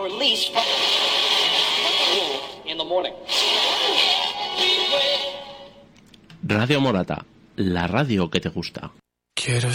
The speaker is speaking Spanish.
or at least in the morning. Radio Morata, la radio que te gusta. Quiero